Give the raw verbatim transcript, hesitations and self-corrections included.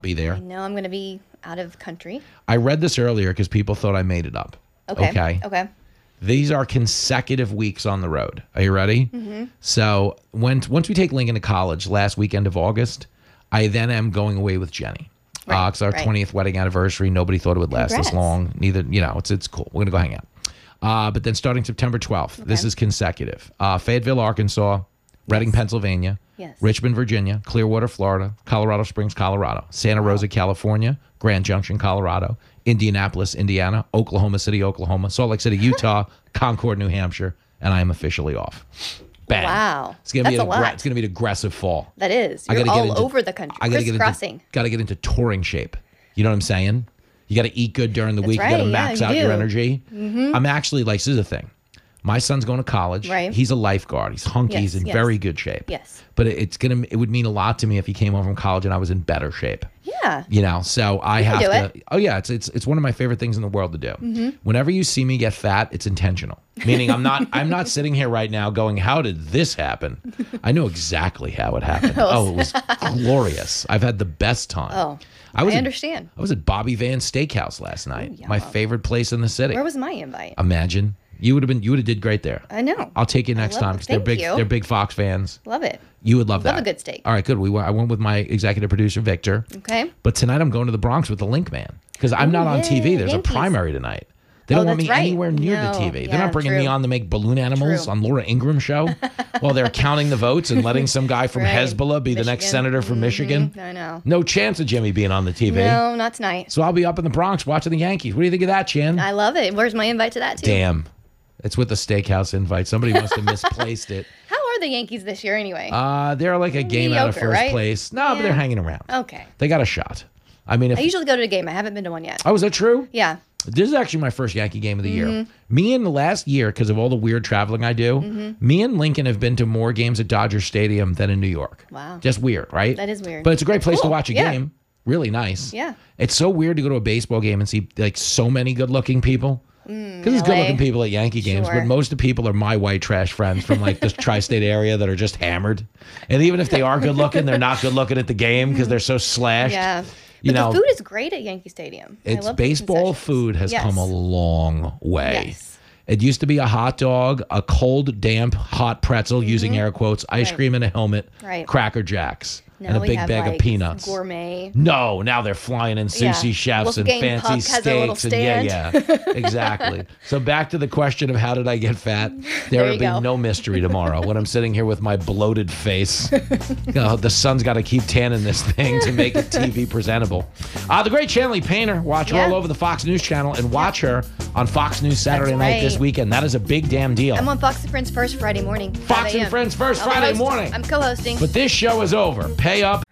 be there. I know I'm going to be out of country. I read this earlier because people thought I made it up. Okay. Okay. Okay. These are consecutive weeks on the road. Are you ready? Mm-hmm. So when once we take Lincoln to college last weekend of August, I then am going away with Jenny. Right, Uh, it's our right. twentieth wedding anniversary. Nobody thought it would last Congrats. this long. Neither, you know, it's it's cool. We're gonna go hang out. Uh, but then starting September twelfth, this Okay. is consecutive. Uh, Fayetteville, Arkansas, Reading, Pennsylvania, Yes. Richmond, Virginia, Clearwater, Florida, Colorado Springs, Colorado, Santa Rosa, California, Grand Junction, Colorado, Indianapolis, Indiana, Oklahoma City, Oklahoma, Salt Lake City, Utah, Concord, New Hampshire, and I am officially off. Bang. Wow. It's gonna be That's an a aggra- lot. It's gonna be an aggressive fall. That is. I You're gotta get all into- over the country. I gotta get Crisscrossing. into got to get into touring shape. You know what I'm saying? You got to eat good during the That's week. You got to right, max yeah, out you your do. energy. I'm actually like, this is the thing. My son's going to college. Right. He's a lifeguard. He's hunky. Yes, He's in yes. very good shape. Yes. But it, it's gonna. It would mean a lot to me if he came home from college and I was in better shape. Yeah. You know, so I can have do to. it. Oh yeah, it's it's it's one of my favorite things in the world to do. Mm-hmm. Whenever you see me get fat, it's intentional. Meaning, I'm not I'm not sitting here right now going, "How did this happen?" I know exactly how it happened. Oh, it was glorious. I've had the best time. Oh, I was I at- understand. I was at Bobby Van's Steakhouse last night. Ooh, my yum. favorite place in the city. Where was my invite? Imagine you would have been. You would have did great there. I know. I'll take you next love time it. because they're Thank big. you. They're big Fox fans. Love it. You would love that. Love a good steak. All right, good. We went, I went with my executive producer Victor. Okay. But tonight I'm going to the Bronx with the Link Man because I'm Ooh, not on T V. yay, There's Yankees. a primary tonight. They Oh, don't want that's me right. anywhere near the No, T V. They're yeah, not bringing me true. on to make balloon animals True. on Laura Ingram show while they're counting the votes and letting some guy from Right. Hezbollah be the next Michigan. senator from Mhm, Michigan. I know. No chance of Jimmy being on the T V. No, not tonight. So I'll be up in the Bronx watching the Yankees. What do you think of that, Chin? I love it. Where's my invite to that too? Damn. It's with the steakhouse invite. Somebody must have misplaced it. How are the Yankees this year anyway? Uh, they're like a game out of Mediocre, first right? place. No, but Yeah. they're hanging around. okay. They got a shot. I mean, if I usually go to a game. I haven't been to one yet. oh, is that true? Yeah. This is actually my first Yankee game of the year. Mm-hmm. Me and the last year, because of all the weird traveling I do, Mm-hmm. me and Lincoln have been to more games at Dodger Stadium than in New York. Wow. Just weird, right? That is weird. But it's a great place to Cool. watch a Yeah. game. Really nice. Yeah. It's so weird to go to a baseball game and see like so many good-looking people. Because there's L A. good-looking people at Yankee games, Sure. but most of the people are my white trash friends from like the tri-state area that are just hammered. And even if they are good-looking, they're not good-looking at the game because they're so slashed. Yeah. You But know, the food is great at Yankee Stadium. I it's love the baseball concessions. food has Yes. come a long way. Yes. It used to be a hot dog, a cold, damp, hot pretzel, using air quotes, ice Right. cream in a helmet, Right. Cracker Jacks, Now and a we big have, bag like, of peanuts. Gourmet. No, now they're flying in sushi Yeah. chefs and Wolfgang fancy Puck has a little steaks. And yeah, yeah, exactly. So back to the question of how did I get fat? There, There will you be go. no mystery tomorrow when I'm sitting here with my bloated face. You know, the sun's got to keep tanning this thing to make it T V presentable. Uh, the great Chanley Painter. Watch her Yeah. all over the Fox News channel and watch her on Fox News Saturday That's night this right. weekend. That is a big damn deal. I'm on Fox and Friends first Friday morning. Fox five and a m Friends first I'll be Friday hosting. morning. I'm co-hosting. But this show is over. Pay up.